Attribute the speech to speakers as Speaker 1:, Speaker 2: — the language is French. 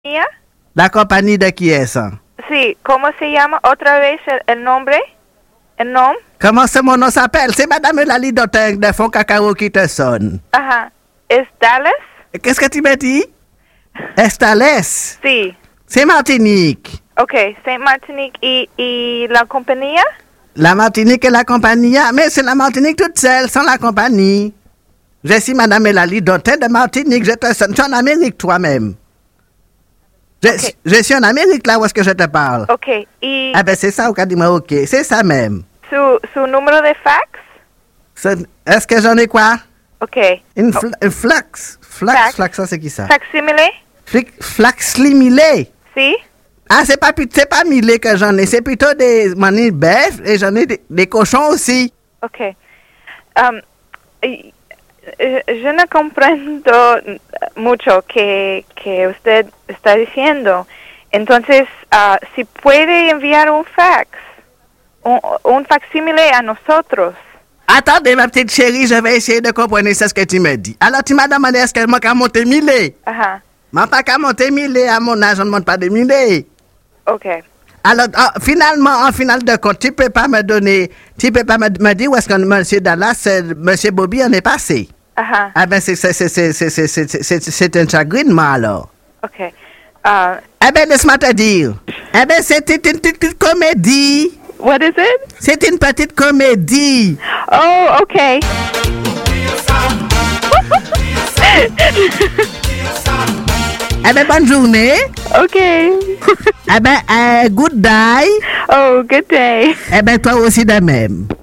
Speaker 1: compañía?
Speaker 2: La compagnie de qui est ça?
Speaker 1: Sí, ¿cómo se llama otra vez el nombre? ¿El nom?
Speaker 2: Comment ce mon nom s'appelle? C'est Madame Lali Dotin de Fond Cacao qui te sonne.
Speaker 1: Ajá. ¿Es Dallas?
Speaker 2: Qu'est-ce que tu me dis? Estales.
Speaker 1: Sí.
Speaker 2: C'est Martinique.
Speaker 1: Ok, Saint Martinique y la compañía?
Speaker 2: La Martinique et la compagnie. Mais c'est la Martinique toute seule, sans la compagnie. Je suis Madame Lali Dotin de Martinique. Je te sonne. Tu es en Amérique toi-même. Je suis en Amérique là où est-ce que je te parle.
Speaker 1: Ok, y
Speaker 2: Ah ben c'est ça, au cas dis-moi, ok. C'est ça même.
Speaker 1: su número de fax?
Speaker 2: Est-ce que j'en ai quoi?
Speaker 1: Ok.
Speaker 2: Une flax.
Speaker 1: Fax.
Speaker 2: Flax, ça c'est qui ça?
Speaker 1: Facsimile?
Speaker 2: Flax limilé.
Speaker 1: Si?
Speaker 2: Ah, c'est pas milé que j'en ai, c'est plutôt des manis de bœuf et j'en ai des cochons aussi.
Speaker 1: Ok. Yo no comprendo mucho que usted está diciendo. Entonces, si puede enviar un fax, un facsímile a nosotros.
Speaker 2: Attendez, ma petite chérie, je vais essayer de comprendre ce que tu me dis. Alors, tu m'as demandé est-ce qu'elle m'a qu'à monter milé?
Speaker 1: Ajá.
Speaker 2: M'a pas qu'à monter milé, à mon âge, on ne monte pas de milé.
Speaker 1: Ok.
Speaker 2: Alors, finalement, en finale de compte, tu peux pas me dire où est-ce que M. Dallas, M. Bobby en est passé.
Speaker 1: Ajá.
Speaker 2: Ah ben, c'est un chagrinement, alors.
Speaker 1: Ok.
Speaker 2: Eh ben, laisse-moi te dire. Eh ben, c'était une petite comédie.
Speaker 1: What is it?
Speaker 2: C'est une petite comédie.
Speaker 1: Oh, okay.
Speaker 2: Eh ben, bonne journée.
Speaker 1: Okay.
Speaker 2: Eh ben, good day.
Speaker 1: Oh, good day.
Speaker 2: Eh ben, toi aussi de même.